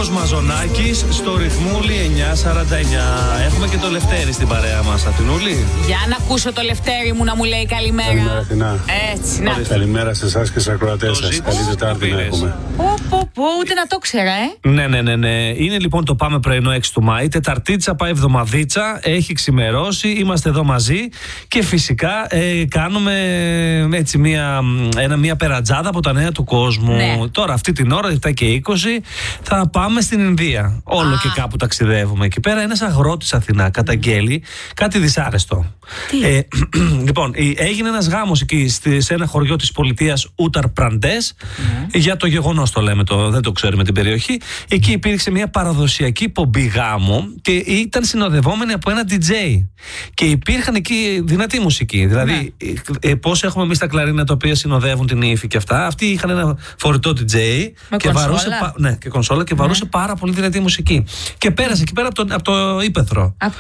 Γιώργος Μαζονάκης στο ρυθμούλι 9:49. Έχουμε και το Λευτέρη στην παρέα μας, Αθηνούλη. Για να ακούσω το Λευτέρη μου να μου λέει καλημέρα. Καλημέρα, Αθηνά. Έτσι, να. Καλημέρα σε εσάς και στους ακροατές σας. Καλή Τετάρτη να έχουμε. Ούτε να το ξέρα, Ναι. Είναι λοιπόν το Πάμε πρωινό 6 του Μάη. Τεταρτίτσα πάει εβδομαδίτσα. Έχει ξημερώσει. Είμαστε εδώ μαζί. Και φυσικά κάνουμε έτσι μια περατζάδα από τα νέα του κόσμου. Ναι. Τώρα, αυτή την ώρα, 7:20, θα πάμε στην Ινδία. Όλο και κάπου ταξιδεύουμε. Εκεί πέρα ένας αγρότης Αθηνά καταγγέλει κάτι δυσάρεστο. Λοιπόν, έγινε ένας γάμος εκεί σε ένα χωριό της πολιτείας Ούταρ Πραντές. Για το γεγονός το λέμε, δεν το ξέρουμε την περιοχή. Εκεί υπήρξε μια παραδοσιακή πομπή γάμου και ήταν συνοδευόμενη από ένα DJ. Και υπήρχαν εκεί δυνατή μουσική. Δηλαδή, πώς έχουμε εμείς τα κλαρίνα τα οποία συνοδεύουν την ύφη και αυτά. Αυτοί είχαν ένα φορητό DJ και βαρούσε, και κονσόλα και βαρούσε πάρα πολύ δυνατή μουσική. Και πέρασε εκεί πέρα από το ύπαιθρο. Από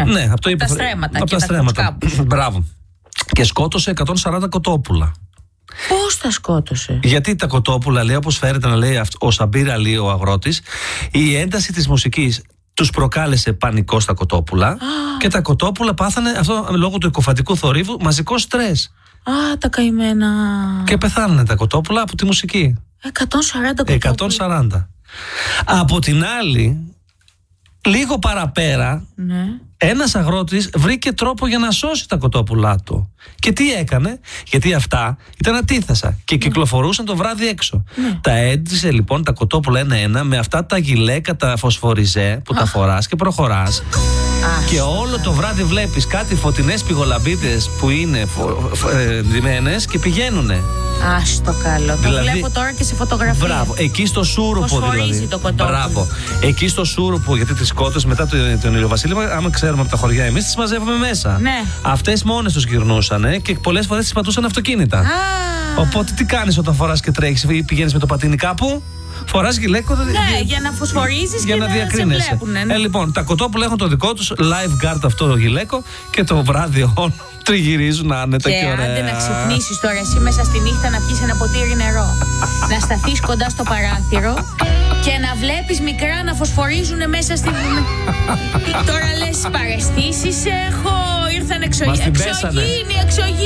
τα στρέμματα. Από τα στρέμματα. Μπράβο. Και σκότωσε 140 κοτόπουλα. Πώς τα σκότωσε? Γιατί τα κοτόπουλα, λέει, όπως φέρεται να λέει ο Σαμπίρ Αλή, ο αγρότης, η ένταση της μουσικής τους προκάλεσε πανικό στα κοτόπουλα και τα κοτόπουλα πάθανε αυτό λόγω του εκοφαντικού θορύβου μαζικό στρες. Τα καημένα. Και πεθάνανε τα κοτόπουλα από τη μουσική. 140 κοτόπουλα. 140. Από την άλλη, λίγο παραπέρα, ένας αγρότης βρήκε τρόπο για να σώσει τα κοτόπουλά του. Και τι έκανε? Γιατί αυτά ήταν ατίθασα και κυκλοφορούσαν το βράδυ έξω. Τα έντυσε λοιπόν τα κοτόπουλα ένα-ένα με αυτά τα γυλαίκα, τα φωσφοριζέ που τα φοράς και προχωράς. Και όλο το βράδυ βλέπεις κάτι φωτεινές πυγολαμπίδες που είναι ντυμένες και πηγαίνουνε. Το καλό. Το βλέπω τώρα και σε φωτογραφία. Μπράβο. Εκεί στο σούρουπο δηλαδή. Το κοτόπουλο. Μπράβο. Εκεί στο σούρουπο, γιατί τις κότες μετά τον ηλιοβασίλεμα, άμα ξέρουμε από τα χωριά εμείς, τις μαζεύουμε μέσα. Ναι. Αυτές μόνες τους γυρνούσαν και πολλές φορές τις πατούσαν αυτοκίνητα. Οπότε τι κάνεις όταν φοράς και τρέχεις ή πηγαίνεις με το πατίνι κάπου? Φοράς γυλαίκο. Για να φωσφορίζεις για και να διακρίνεσαι. Λοιπόν, τα κοτόπουλα έχουν το δικό τους lifeguard αυτό το γυλαίκο και το βράδυ όλο τριγυρίζουν άνετα και ωραία. Και άντε να ξυπνήσεις τώρα εσύ μέσα στη νύχτα να πιεις ένα ποτήρι νερό. Να σταθείς κοντά στο παράθυρο και να βλέπεις μικρά να φωσφορίζουν μέσα στη... Τώρα λες παρεστήσεις έχω, ήρθαν εξωγήινοι.